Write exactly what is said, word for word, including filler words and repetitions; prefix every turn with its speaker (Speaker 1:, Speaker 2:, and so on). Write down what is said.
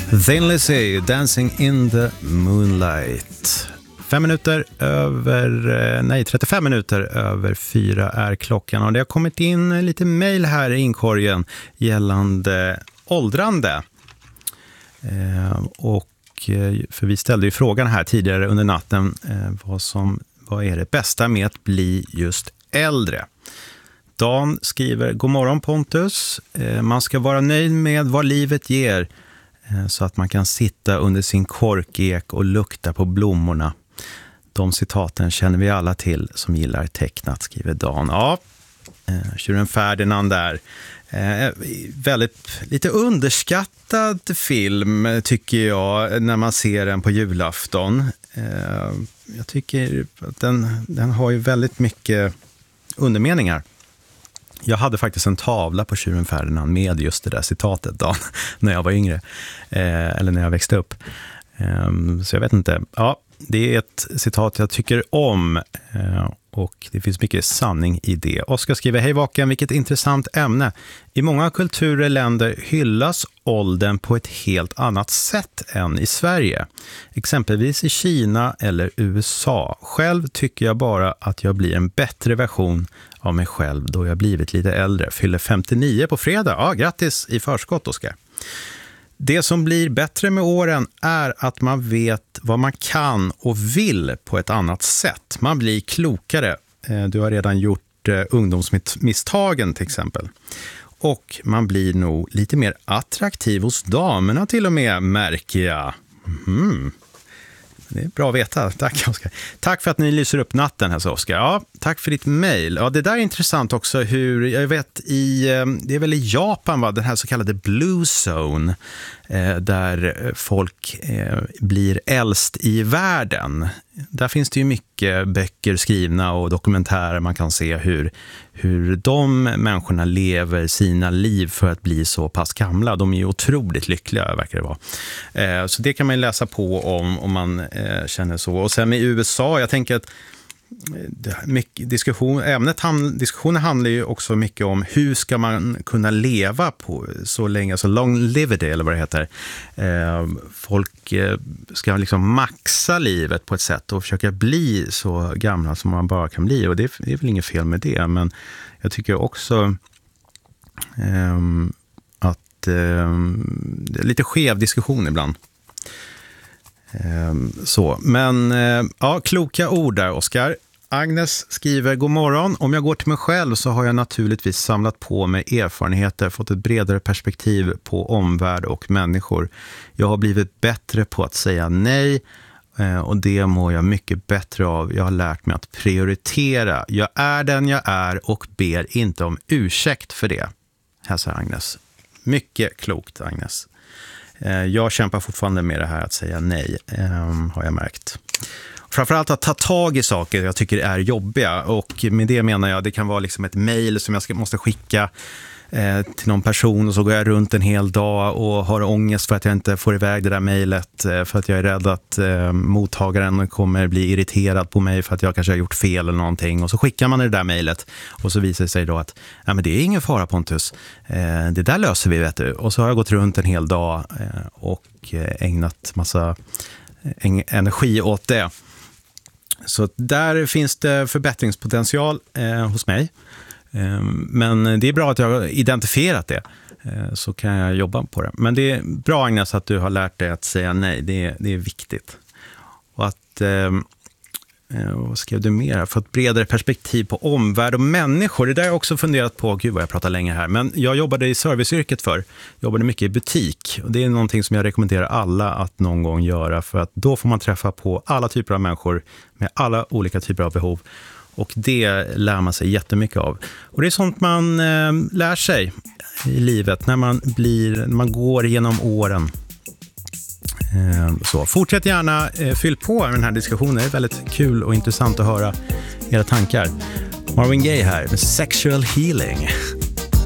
Speaker 1: Thin Lizzy, Dancing in the Moonlight. Fem minuter över, nej trettiofem minuter över fyra är klockan, och det har kommit in lite mejl här i inkorgen gällande åldrande. Eh, och för vi ställde ju frågan här tidigare under natten, eh, vad, som, vad är det bästa med att bli just äldre? Dan skriver: God morgon Pontus, eh, man ska vara nöjd med vad livet ger, eh, så att man kan sitta under sin korkek och lukta på blommorna. De citaten känner vi alla till som gillar tecknat, skriver Dan. Ja, eh, Tjuren Ferdinand där. Eh, väldigt lite underskattad film tycker jag när man ser den på julafton. Eh, jag tycker att den, den har ju väldigt mycket undermeningar. Jag hade faktiskt en tavla på Tjuren Ferdinand med just det där citatet då, när jag var yngre. Eh, eller när jag växte upp. Eh, så jag vet inte. Ja, det är ett citat jag tycker om. Eh, och det finns mycket sanning i det. Oskar skriver: Hej Vaken, vilket intressant ämne. I många kulturer och länder hyllas åldern på ett helt annat sätt än i Sverige. Exempelvis i Kina eller U S A. Själv tycker jag bara att jag blir en bättre version av mig själv då jag blivit lite äldre. Fyller femtionio på fredag. Ja, grattis i förskott, Oskar. Det som blir bättre med åren är att man vet vad man kan och vill på ett annat sätt. Man blir klokare. Du har redan gjort ungdomsmisstagen till exempel. Och man blir nog lite mer attraktiv hos damerna till och med, märker jag. Mm. Det är bra att veta. Tack, Oskar. Tack för att ni lyser upp natten här, så Oskar. Ja, tack för ditt mejl. Ja, det där är intressant också hur, jag vet, i, det är väl i Japan, va, den här så kallade Blue Zone, eh, där folk eh, blir äldst i världen. Där finns det ju mycket böcker skrivna och dokumentärer man kan se hur, hur de människorna lever sina liv för att bli så pass gamla. De är ju otroligt lyckliga, verkar det vara. Eh, så det kan man läsa på om, om man eh, känner så. Och sen med U S A, jag tänker att mycket diskussion, ämnet ham, diskussionen handlar ju också mycket om hur ska man kunna leva på så länge, så longevity eller vad det heter. Eh, folk eh, ska liksom maxa livet på ett sätt och försöka bli så gamla som man bara kan bli, och det, det är väl inget fel med det, men jag tycker också eh, att eh, det är lite skev diskussion ibland. Så, men ja, kloka ord där, Oskar. Agnes skriver: God morgon. Om jag går till mig själv så har jag naturligtvis samlat på mig erfarenheter, fått ett bredare perspektiv på omvärld och människor. Jag har blivit bättre på att säga nej, och det mår jag mycket bättre av. Jag har lärt mig att prioritera. Jag är den jag är och ber inte om ursäkt för det. Hälsar Agnes. Mycket klokt, Agnes. Jag kämpar fortfarande med det här att säga nej, har jag märkt. Framförallt att ta tag i saker jag tycker är jobbiga, och med det menar jag det kan vara liksom ett mejl som jag ska, måste skicka eh, till någon person, och så går jag runt en hel dag och har ångest för att jag inte får iväg det där mejlet, eh, för att jag är rädd att eh, mottagaren kommer bli irriterad på mig för att jag kanske har gjort fel eller någonting, och så skickar man det där mejlet och så visar det sig då att ja, men det är ingen fara, Pontus, eh, det där löser vi, vet du. Och så har jag gått runt en hel dag eh, och ägnat massa en- energi åt det. Så där finns det förbättringspotential eh, hos mig. Eh, men det är bra att jag har identifierat det. Eh, så kan jag jobba på det. Men det är bra, Agnes, att du har lärt dig att säga nej. Det är, det är viktigt. Och att, eh, vad skrev du mer? För ett bredare perspektiv på omvärld och människor. Det där har jag också funderat på. Gud vad jag pratar länge här. Men jag jobbade i serviceyrket för. Jobbade mycket i butik. Och det är någonting som jag rekommenderar alla att någon gång göra. För att då får man träffa på alla typer av människor med alla olika typer av behov. Och det lär man sig jättemycket av. Och det är sånt man eh, lär sig i livet när man, blir, när man går genom åren. Så fortsätt gärna, fyll på med den här diskussionen. Det är väldigt kul och intressant att höra era tankar. Marvin Gaye här med Sexual Healing.